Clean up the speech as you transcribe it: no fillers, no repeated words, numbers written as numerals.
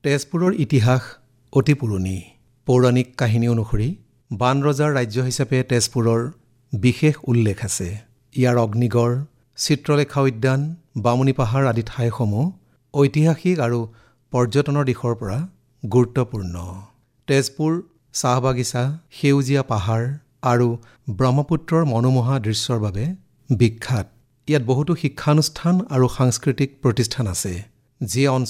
তেজপুৰৰ ইতিহাস অতি পুৰণি। পৌৰাণিক কাহিনী অনুসৰি বান ৰজাৰ ৰাজ্য হিচাপে তেজপুৰৰ বিশেষ উল্লেখ আছে। ইয়াৰ অগ্নিগড়, চিত্ৰলেখা উদ্যান, বামুণী পাহাৰ আদি ঠাইসমূহ ঐতিহাসিক আৰু পৰ্যটনৰ দিশৰ পৰা গুৰুত্বপূৰ্ণ। তেজপুৰ চাহ বাগিচা, সেউজীয়া পাহাৰ আৰু ব্ৰহ্মপুত্ৰৰ মনোমোহা দৃশ্যৰ বাবে বিখ্যাত। ইয়াত বহুতো শিক্ষানুষ্ঠান আৰু সাংস্কৃতিক প্ৰতিষ্ঠান আছে, যিয়ে